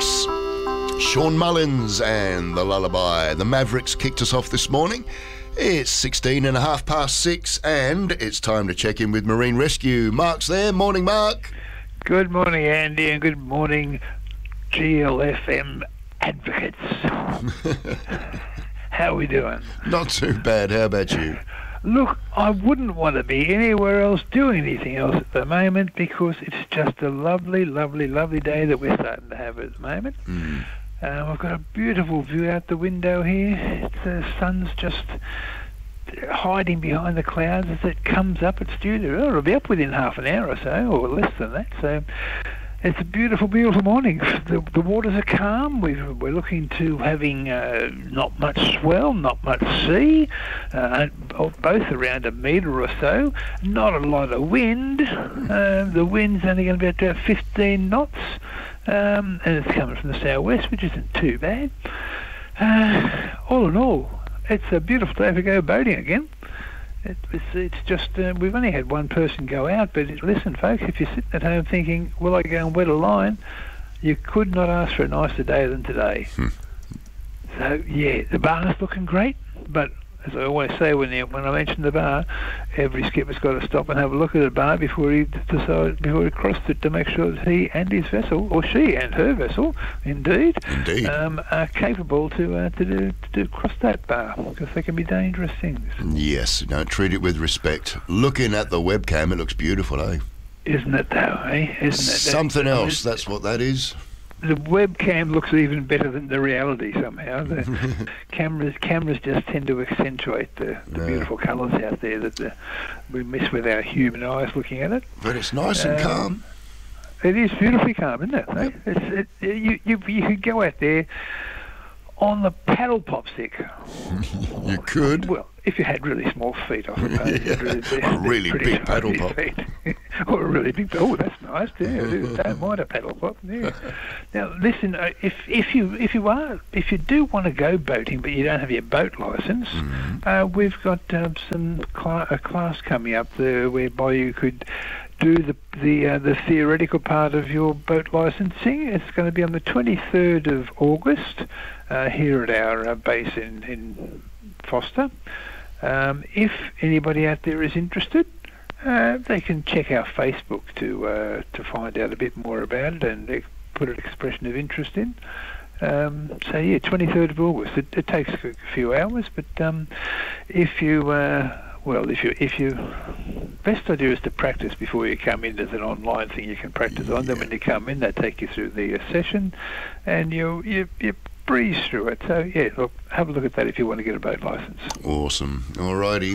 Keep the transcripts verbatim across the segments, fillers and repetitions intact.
Nice. Sean Mullins and The Lullaby. The Mavericks kicked us off this morning. It's sixteen and a half past six, and it's time to check in with Marine Rescue. Mark's there. Morning, Mark. Good morning, Andy, and good morning, G L F M advocates. How are we doing? Not too bad. How about you? Look, I wouldn't want to be anywhere else doing anything else at the moment, because it's just a lovely, lovely, lovely day that we're starting to have at the moment. Mm. Um, I've got a beautiful view out the window here. It's, the sun's just hiding behind the clouds as it comes up. It's due to, oh, it'll be up within half an hour or so, or less than that. So it's a beautiful, beautiful morning. The, the waters are calm. We've, we're looking to having uh, not much swell, not much sea, uh, both around a metre or so. Not a lot of wind. Uh, the wind's only going to be about fifteen knots. Um, and it's coming from the southwest, which isn't too bad. Uh, all in all, it's a beautiful day to go boating again. It, it's, it's just, uh, we've only had one person go out, but it, listen, folks, if you're sitting at home thinking, will I go and wet a line, you could not ask for a nicer day than today. Hmm. So, yeah, the bar's looking great, but as I always say when you, when I mention the bar, every skipper's got to stop and have a look at the bar before he decides, before he crosses it, to make sure that he and his vessel, or she and her vessel, indeed, indeed. Um, are capable to uh, to, do, to do cross that bar, because they can be dangerous things. Yes, don't treat it with respect. Looking at the webcam, it looks beautiful, eh? Isn't it though, eh? Isn't it? Something that, else, that's what that is. The webcam looks even better than the reality somehow. The cameras cameras just tend to accentuate the, the yeah. beautiful colours out there that the, we miss with our human eyes looking at it. But it's nice and um, calm. It is beautifully calm, isn't it? Yep. It's, it you, you, you could go out there on the paddle pop stick. You could. Well, if you had really small feet, I suppose. Yeah. Really, a really big paddle pop. Or a really big, oh, that's nice too. Don't mind a paddle pop. Yeah. Now, listen, uh, if if you if you are if you do want to go boating, but you don't have your boat license, mm-hmm. uh, we've got uh, some cl- a class coming up there whereby you could do the the uh, the theoretical part of your boat licensing. It's going to be on the twenty-third of August uh, here at our uh, base in in Foster. Um, if anybody out there is interested, uh, they can check our Facebook to uh, to find out a bit more about it and uh, put an expression of interest in. Um, so yeah, twenty-third of August. It, it takes a few hours, but um, if you uh, well, if you if you best idea is to practice before you come in. There's an online thing you can practice on. Then when you come in, they take you through the uh, session, and you you you. breeze through it. So yeah, look, have a look at that if you want to get a boat licence. Awesome. Alrighty.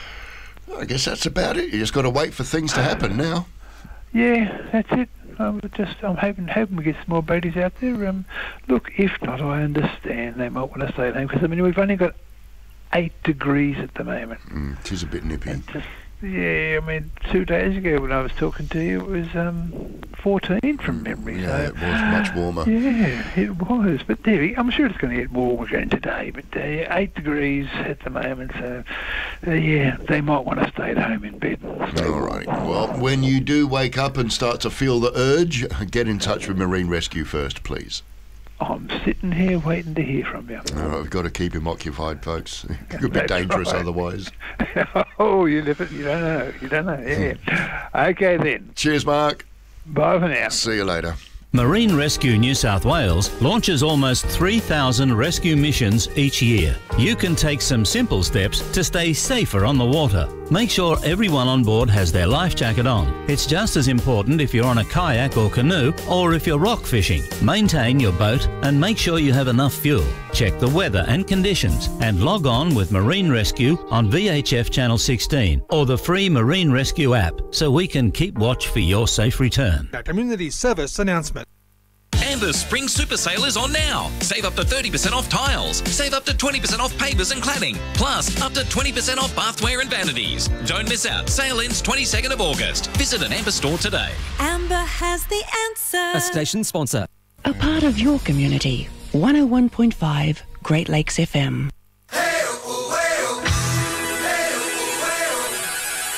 I guess that's about it. You just got to wait for things to happen now. Yeah, that's it. I'm just I'm hoping hoping we get some more boaties out there. Um, look, if not, I understand they might want to stay at home, because I mean we've only got eight degrees at the moment. Mm, it is a bit nippy. Just, yeah, I mean, two days ago when I was talking to you, it was um, fourteen from memory. Yeah, so, it was much warmer. Yeah, it was. But there, I'm sure it's going to get warmer again today. But uh, eight degrees at the moment, so uh, yeah, they might want to stay at home in bed. All right. Well, when you do wake up and start to feel the urge, get in touch with Marine Rescue first, please. I'm sitting here waiting to hear from you. All right, we've got to keep him occupied, folks. It could be dangerous right. otherwise. Oh, you live it. You don't know. You don't know. Yeah. Okay then. Cheers, Mark. Bye for now. See you later. Marine Rescue New South Wales launches almost three thousand rescue missions each year. You can take some simple steps to stay safer on the water. Make sure everyone on board has their life jacket on. It's just as important if you're on a kayak or canoe, or if you're rock fishing. Maintain your boat and make sure you have enough fuel. Check the weather and conditions and log on with Marine Rescue on V H F Channel sixteen or the free Marine Rescue app, so we can keep watch for your safe return. A community service announcement. Amber's Spring Super Sale is on now. Save up to thirty percent off tiles. Save up to twenty percent off pavers and cladding. Plus, up to twenty percent off bathware and vanities. Don't miss out. Sale ends twenty-second of August. Visit an Amber store today. Amber has the answer. A station sponsor. A part of your community. one oh one point five Great Lakes F M.